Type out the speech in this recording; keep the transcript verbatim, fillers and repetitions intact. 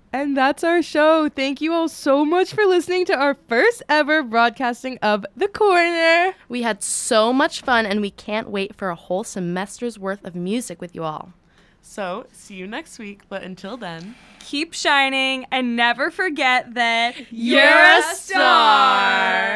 And that's our show. Thank you all so much for listening to our first ever broadcasting of The Corner. We had so much fun, and we can't wait for a whole semester's worth of music with you all. So, see you next week, but until then, keep shining and never forget that you're a star.